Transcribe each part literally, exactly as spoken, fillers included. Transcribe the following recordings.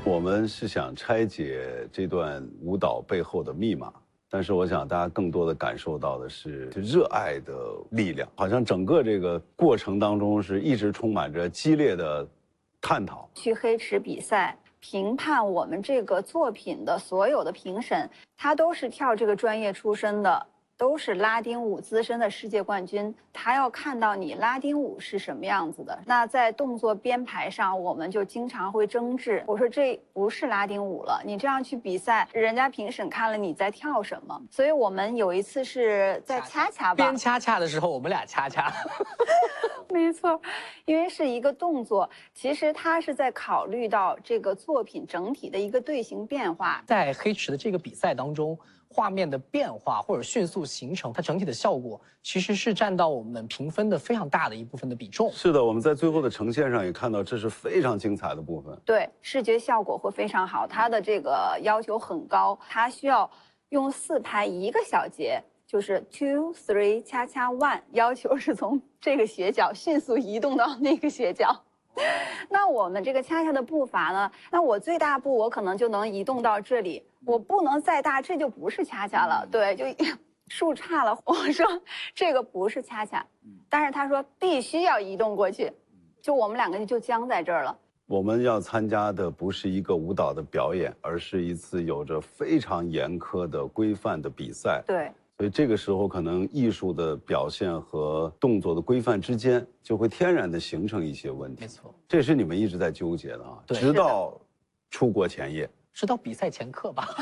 我们是想拆解这段舞蹈背后的密码，但是我想大家更多的感受到的是热爱的力量，好像整个这个过程当中是一直充满着激烈的探讨。 去黑池比赛评判我们这个作品的所有的评审，他都是跳这个专业出身的，都是拉丁舞资深的世界冠军，他要看到你拉丁舞是什么样子的。那在动作编排上，我们就经常会争执。我说这不是拉丁舞了，你这样去比赛，人家评审看了你在跳什么。所以我们有一次是在恰恰吧， 编恰恰的时候，我们俩恰恰。 没错，因为是一个动作，其实它是在考虑到这个作品整体的一个队形变化。 在黑池的这个比赛当中，画面的变化或者迅速形成，它整体的效果其实是占到我们评分的非常大的一部分的比重。 是的，我们在最后的呈现上也看到，这是非常精彩的部分。 对，视觉效果会非常好，它的这个要求很高，它需要用四拍一个小节。就是 two three 恰恰 one， 要求是从这个斜角迅速移动到那个斜角。那我们这个恰恰的步伐呢？那我最大步我可能就能移动到这里，我不能再大，这就不是恰恰了。对，就树差了。我说这个不是恰恰，但是他说必须要移动过去，就我们两个就僵在这儿了。 我们要参加的不是一个舞蹈的表演，而是一次有着非常严苛的规范的比赛。 对。 所以这个时候，可能艺术的表现和动作的规范之间，就会天然的形成一些问题。 没错， 这是你们一直在纠结的啊， 对， 直到出国前夜， 直到比赛前刻吧。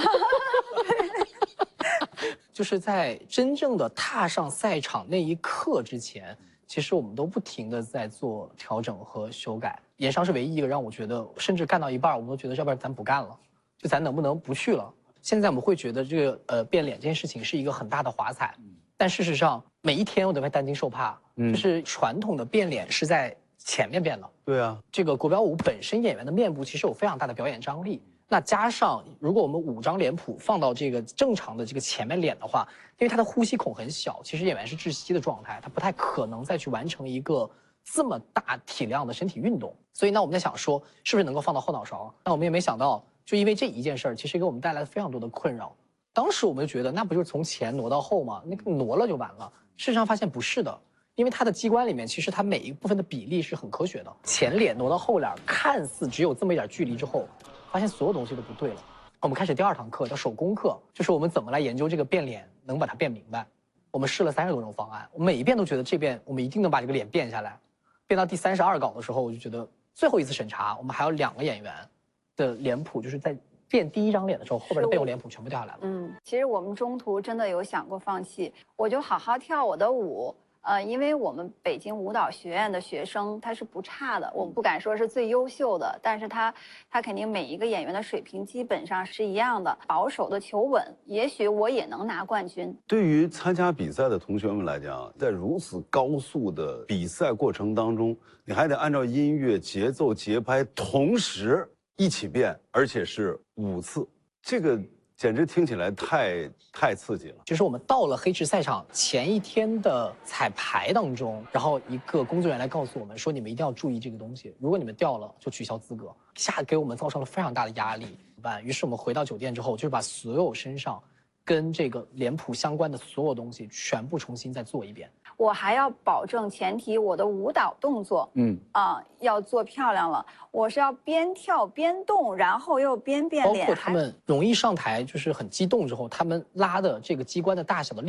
就是在真正的踏上赛场那一刻之前，其实我们都不停的在做调整和修改。盐商是唯一一个让我觉得，甚至干到一半，我们都觉得，要不然咱不干了，就咱能不能不去了？现在我们会觉得这个呃变脸这件事情是一个很大的华彩，但事实上每一天我都会担惊受怕，嗯、就是传统的变脸是在前面变的。 对啊， 这个国标舞本身演员的面部其实有非常大的表演张力，那加上如果我们五张脸谱放到这个正常的这个前面脸的话，因为他的呼吸孔很小，其实演员是窒息的状态，他不太可能再去完成一个这么大体量的身体运动。所以那我们在想说，是不是能够放到后脑勺？那我们也没想到。就因为这一件事儿，其实给我们带来了非常多的困扰。当时我们就觉得，那不就是从前挪到后吗？那个挪了就完了。事实上发现不是的，因为它的机关里面，其实它每一部分的比例是很科学的。前脸挪到后脸，看似只有这么一点距离之后，发现所有东西都不对了。我们开始第二堂课叫手工课，就是我们怎么来研究这个变脸，能把它变明白。我们试了三十多种方案，我每一遍都觉得这遍我们一定能把这个脸变下来。变到第三十二稿的时候，我就觉得最后一次审查，我们还有两个演员的脸谱，就是在变第一张脸的时候，后边的备用脸谱全部掉下来了。 嗯，其实我们中途真的有想过放弃，我就好好跳我的舞。呃，因为我们北京舞蹈学院的学生他是不差的，我不敢说是最优秀的，但是他他肯定每一个演员的水平基本上是一样的，保守的求稳，也许我也能拿冠军。 对于参加比赛的同学们来讲，在如此高速的比赛过程当中，你还得按照音乐、节奏、节拍同时一起变，而且是五次，这个简直听起来太太刺激了。 就是我们到了黑池赛场前一天的彩排当中，然后一个工作人员来告诉我们说，你们一定要注意这个东西，如果你们掉了就取消资格，一下给我们造成了非常大的压力。于是我们回到酒店之后，就是把所有身上跟这个脸谱相关的所有东西全部重新再做一遍。 我还要保证前提，我的舞蹈动作，嗯啊，要做漂亮了。我是要边跳边动，然后又边变脸。 包括他们容易上台，就是很激动之后，他们拉的这个机关的大小的力。